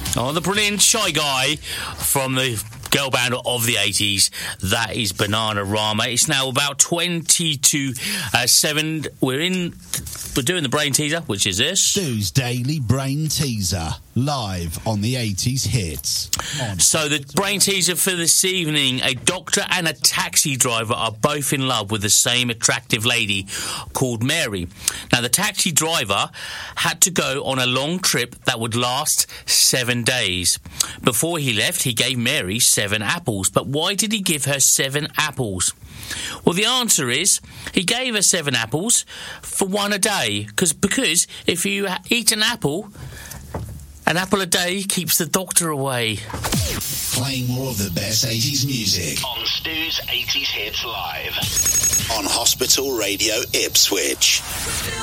Oh, the brilliant Shy Guy from the girl band of the 80s. That is Bananarama. It's now about 20 to 7. We're doing the brain teaser, which is this. Stu's Daily Brain Teaser, live on the 80s hits. So the brain teaser for this evening, a doctor and a taxi driver are both in love with the same attractive lady called Mary. Now, the taxi driver had to go on a long trip that would last 7 days. Before he left, he gave Mary 7 apples. But why did he give her 7 apples? Well, the answer is he gave her 7 apples for 1 a day. Because if you eat an apple a day keeps the doctor away. Playing more of the best 80s music on Stu's 80s Hits Live on Hospital Radio Ipswich.